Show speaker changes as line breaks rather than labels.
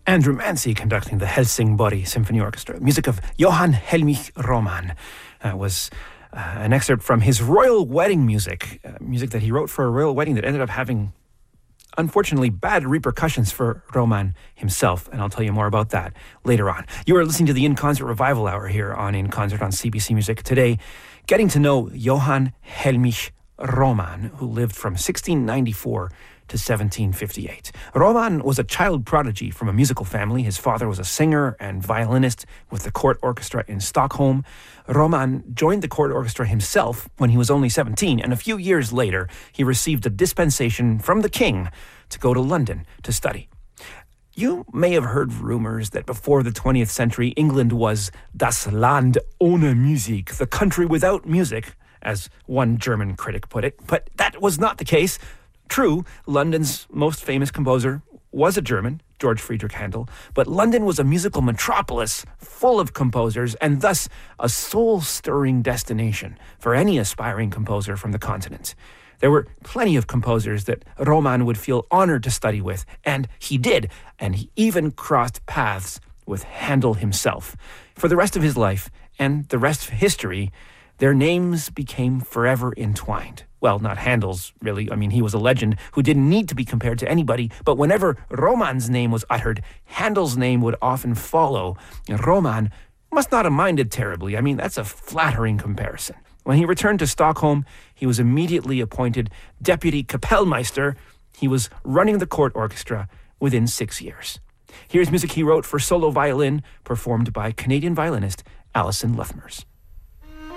Andrew Mancy conducting the Helsingborg Symphony Orchestra. Music of Johann Helmich Roman was an excerpt from his royal wedding music, music that he wrote for a royal wedding that ended up having, unfortunately, bad repercussions for Roman himself, and I'll tell you more about that later on. You are listening to the In Concert Revival Hour here on In Concert on CBC Music. Today, getting to know Johann Helmich Roman, who lived from 1694 to 1758. Roman was a child prodigy from a musical family. His father was a singer and violinist with the court orchestra in Stockholm. Roman joined the court orchestra himself when he was only 17, and a few years later, he received a dispensation from the king to go to London to study. You may have heard rumors that before the 20th century, England was das Land ohne Musik, the country without music, as one German critic put it, but that was not the case. True, London's most famous composer was a German, George Friedrich Handel, but London was a musical metropolis full of composers and thus a soul-stirring destination for any aspiring composer from the continent. There were plenty of composers that Roman would feel honored to study with, and he did, and he even crossed paths with Handel himself. For the rest of his life and the rest of history, their names became forever entwined. Well, not Handel's, really. I mean, he was a legend who didn't need to be compared to anybody, but whenever Roman's name was uttered, Handel's name would often follow. And Roman must not have minded terribly. I mean, that's a flattering comparison. When he returned to Stockholm, he was immediately appointed Deputy Kapellmeister. He was running the court orchestra within 6 years. Here's music he wrote for solo violin, performed by Canadian violinist Alison Luthmers.